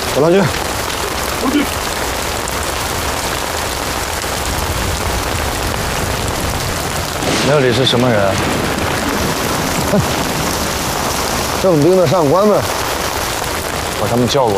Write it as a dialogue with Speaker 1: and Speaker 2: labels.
Speaker 1: 走上去。
Speaker 2: 出去。
Speaker 1: 那里是什么人？正盯着上官们，把他们叫过